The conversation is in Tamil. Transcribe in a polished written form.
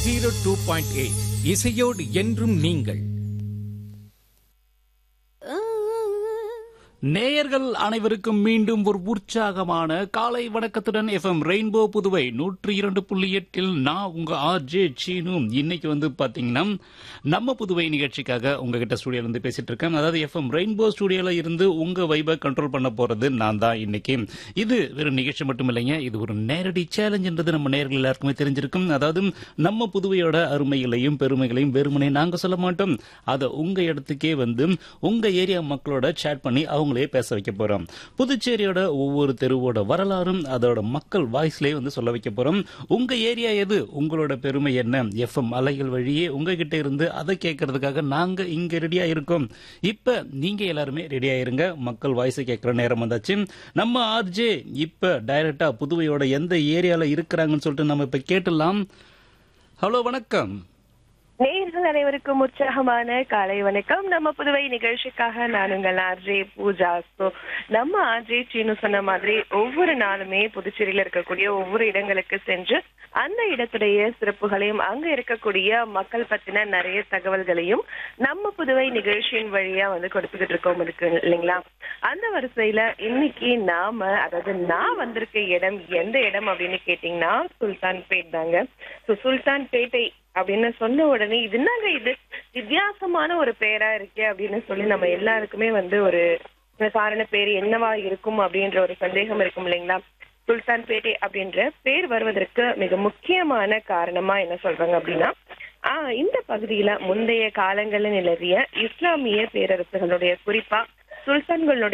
102.8 இசையோடு என்றும் நீங்கள். நேயர்கள் அனைவருக்கும் மீண்டும் ஒரு உற்சாகமான காலை வணக்கத்துடன் எஃப்எம் ரெயின்போ புதுவை 102.8 நான் உங்க ஆர்ஜே சீனு. இன்னைக்கு பாத்தீங்கன்னா நம்ம புதுவை நிகழ்ச்சிக்காக உங்ககிட்ட ஸ்டுடியோல இருந்து பேசிட்டு இருக்கேன். அதாவது எஃப்எம் ரெயின்போ ஸ்டுடியோல இருந்து உங்க வைபை கண்ட்ரோல் பண்ண போறது நான் தான் இன்னைக்கு. இது வெறும் நிகழ்ச்சி மட்டும் இல்லைங்க, இது ஒரு நேரடி சேலஞ்சுன்றது நம்ம நேயர்கள் எல்லாருக்குமே தெரிஞ்சிருக்கும். அதாவது நம்ம புதுவையோட அருமைகளையும் பெருமைகளையும் வெறுமனே நாங்க சொல்ல மாட்டோம், அதை உங்க இடத்துக்கே உங்க ஏரியா மக்களோட சேட் பண்ணி அவங்களே பேச வைக்க போறோம். புதுச்சேரியோட ஒவ்வொரு தெருவோட வரலாறும் அதோட மக்கள் வாய்ஸ்லயே சொல்ல வைக்க போறோம். உங்க ஏரியா எது, உங்களோட பெருமை என்ன, எஃப்எம் அலைகள் வழியே உங்ககிட்ட இருந்து அதை கேட்கறதுக்காக நாங்க இங்க ரெடியா இருக்கோம். இப்ப நீங்க எல்லாருமே ரெடியா இருங்க, மக்கள் வாய்ஸை கேட்கிற நேரம் வந்தாச்சு. நம்ம ஆர்ஜே இப்ப டைரக்டா புதுவையோட எந்த ஏரியால இருக்கிறாங்கன்னு சொல்லிட்டு நம்ம இப்ப கேட்டுலாம். ஹலோ, வணக்கம். நேயர்கள் அனைவருக்கும் உற்சாகமான காலை வணக்கம். நம்ம புதுவை நிகழ்ச்சிக்காக நான் உங்கள் ஆர்ஜே பூஜா. நம்ம ஆர்ஜே சீனு சொன்ன மாதிரி ஒவ்வொரு நாளுமே புதுச்சேரியில இருக்கக்கூடிய ஒவ்வொரு இடங்களுக்கு சென்று அந்த இடத்துடைய சிறப்புகளையும் அங்க இருக்கக்கூடிய மக்கள் பத்தின நிறைய தகவல்களையும் நம்ம புதுவை நிகழ்ச்சியின் வழியா கொடுத்துக்கிட்டு இருக்கோம் இருக்கு இல்லைங்களா. அந்த வரிசையில இன்னைக்கு அதாவது நான் வந்திருக்க இடம் எந்த இடம் அப்படின்னு கேட்டீங்கன்னா சுல்தான்பேட் தாங்க. சுல்தான்பேட்டை அப்படின்னு சொன்ன உடனே இது என்னங்க இது வித்தியாசமான ஒரு பேரா இருக்கே அப்படின்னு சொல்லி நம்ம எல்லாருக்குமே ஒரு காரண பேர் என்னவா இருக்கும் அப்படின்ற ஒரு சந்தேகம் இருக்கும் இல்லைங்களா. சுல்தான்பேட்டை அப்படின்ற பேர் வருவதற்கு மிக முக்கியமான காரணமா என்ன சொல்றாங்க அப்படின்னா, இந்த பகுதியில முந்தைய காலங்களில் நிலவிய இஸ்லாமிய பேரரசுகளுடைய குறிப்பா சுல்தான்களுடைய